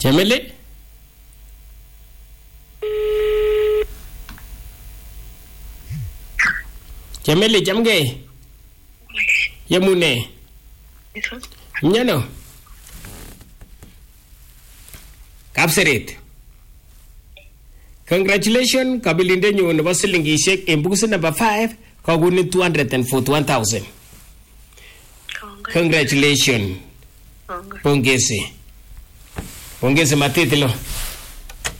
Chamele? Chamele chamge? Yamune? Mnyano? Kapseret. Congratulations, Kabilinde nyo nebo silingishek en bukusit number 5 kokunin 241,000. Congratulations. Pongezi. Pongezi matitilo.